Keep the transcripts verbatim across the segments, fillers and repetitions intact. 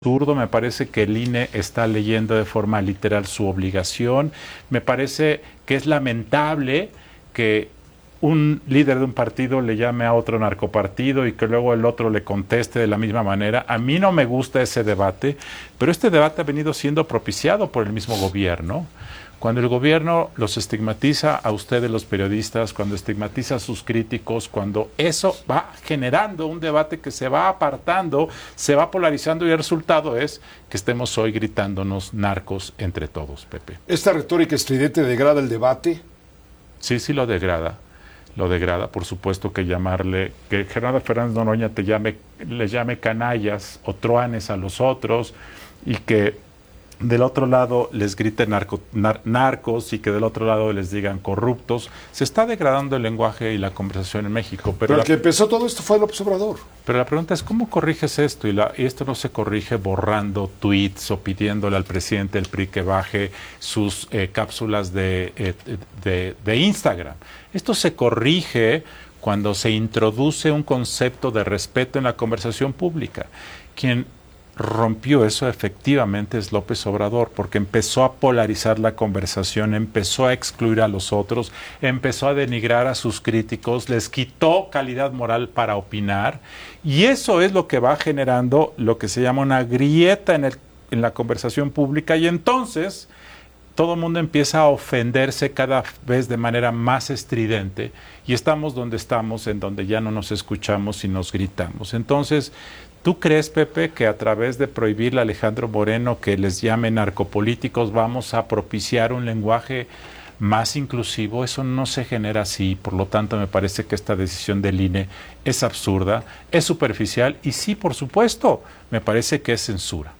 absurdo, me parece que el I N E está leyendo de forma literal su obligación, me parece que es lamentable que un líder de un partido le llame a otro narcopartido y que luego el otro le conteste de la misma manera. A mí no me gusta ese debate, pero este debate ha venido siendo propiciado por el mismo gobierno. Cuando el gobierno los estigmatiza a ustedes, los periodistas, cuando estigmatiza a sus críticos, cuando eso va generando un debate que se va apartando, se va polarizando y el resultado es que estemos hoy gritándonos narcos entre todos, Pepe. ¿Esta retórica estridente degrada el debate? Sí, sí lo degrada. Lo degrada, por supuesto que llamarle, que Gerardo Fernández Noroña te llame, le llame canallas o truanes a los otros y que del otro lado les griten narco, nar, narcos y que del otro lado les digan corruptos. Se está degradando el lenguaje y la conversación en México. Pero, pero el la, que empezó todo esto fue López Obrador. Pero la pregunta es, ¿cómo corriges esto? Y, la, y esto no se corrige borrando tweets o pidiéndole al presidente del P R I que baje sus eh, cápsulas de, eh, de, de Instagram. Esto se corrige cuando se introduce un concepto de respeto en la conversación pública. Quien rompió eso efectivamente es López Obrador, porque empezó a polarizar la conversación, empezó a excluir a los otros, empezó a denigrar a sus críticos, les quitó calidad moral para opinar, y eso es lo que va generando lo que se llama una grieta en, el, en la conversación pública, y entonces todo el mundo empieza a ofenderse cada vez de manera más estridente, y estamos donde estamos, en donde ya no nos escuchamos y nos gritamos. Entonces, ¿tú crees, Pepe, que a través de prohibirle a Alejandro Moreno que les llame narcopolíticos vamos a propiciar un lenguaje más inclusivo? Eso no se genera así, por lo tanto me parece que esta decisión del I N E es absurda, es superficial y sí, por supuesto, me parece que es censura.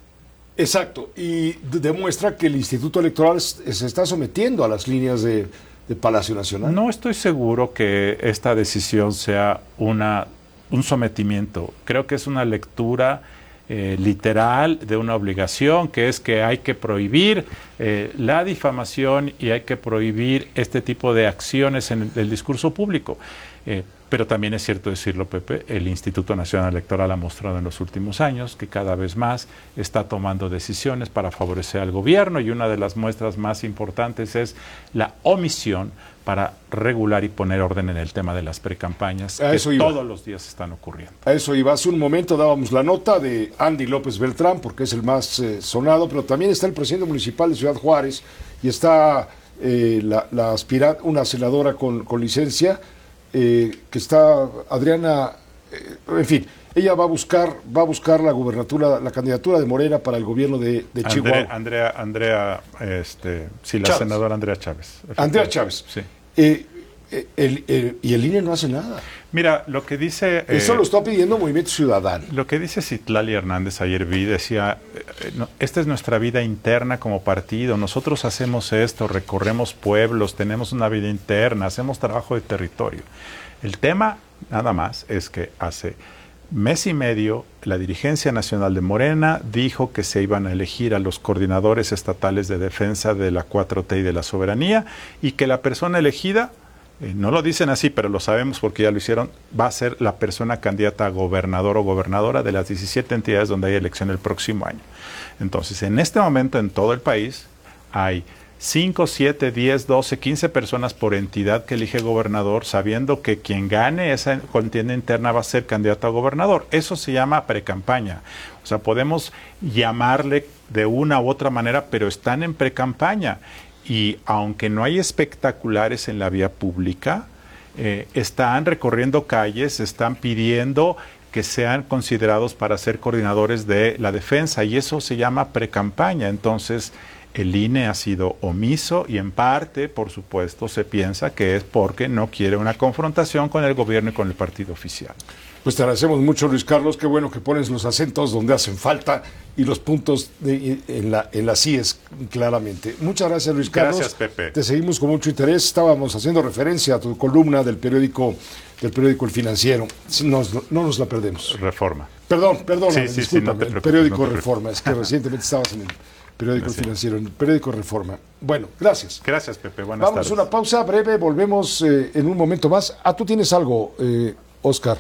Exacto, y demuestra que el Instituto Electoral se está sometiendo a las líneas de, de Palacio Nacional. No estoy seguro que esta decisión sea una... un sometimiento. Creo que es una lectura eh, literal de una obligación, que es que hay que prohibir eh, la difamación y hay que prohibir este tipo de acciones en el, el discurso público. Eh, pero también es cierto decirlo, Pepe, el Instituto Nacional Electoral ha mostrado en los últimos años que cada vez más está tomando decisiones para favorecer al gobierno, y una de las muestras más importantes es la omisión para regular y poner orden en el tema de las precampañas, que todos los días están ocurriendo. A eso iba. Hace un momento dábamos la nota de Andy López Beltrán, porque es el más eh, sonado, pero también está el presidente municipal de Ciudad Juárez, y está eh, la, la aspirante, una senadora con, con licencia, eh, que está Adriana, eh, en fin, ella va a buscar va a buscar la gubernatura, la candidatura de Morena para el gobierno de, de Chihuahua. Andrea, Andrea, este, sí, la Chávez. senadora Andrea Chávez. Andrea Chávez. Sí. Eh, el, el, y el I N E no hace nada. Mira, lo que dice... Eso eh, lo está pidiendo Movimiento Ciudadano. Lo que dice Citlali Hernández ayer vi, decía, eh, no, esta es nuestra vida interna como partido, nosotros hacemos esto, recorremos pueblos, tenemos una vida interna, hacemos trabajo de territorio. El tema, nada más, es que hace mes y medio la dirigencia nacional de Morena dijo que se iban a elegir a los coordinadores estatales de defensa de la cuatro T y de la soberanía, y que la persona elegida, eh, no lo dicen así, pero lo sabemos porque ya lo hicieron, va a ser la persona candidata a gobernador o gobernadora de las diecisiete entidades donde hay elección el próximo año. Entonces, en este momento en todo el país hay cinco, siete, diez, doce, quince personas por entidad que elige gobernador, sabiendo que quien gane esa contienda interna va a ser candidato a gobernador. Eso se llama precampaña. O sea, podemos llamarle de una u otra manera, pero están en precampaña. Y aunque no hay espectaculares en la vía pública, eh, están recorriendo calles, están pidiendo que sean considerados para ser coordinadores de la defensa, y eso se llama precampaña. Entonces, el I N E ha sido omiso, y en parte, por supuesto, se piensa que es porque no quiere una confrontación con el gobierno y con el partido oficial. Pues te agradecemos mucho, Luis Carlos. Qué bueno que pones los acentos donde hacen falta y los puntos de, en, la, en las IES claramente. Muchas gracias, Luis Carlos. Gracias, Pepe. Te seguimos con mucho interés. Estábamos haciendo referencia a tu columna del periódico del periódico El Financiero. Nos, no nos la perdemos. Reforma. Perdón, perdón, sí, sí, discúlpame. Sí, no el periódico no Reforma. Es que recientemente estabas en el periódico El Financiero, en el periódico Reforma. Bueno, gracias. Gracias, Pepe. Buenas Vamos tardes. a una pausa breve. Volvemos eh, en un momento más. Ah, tú tienes algo, eh, Oscar.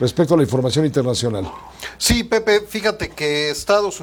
respecto a la información internacional. Sí, Pepe, fíjate que Estados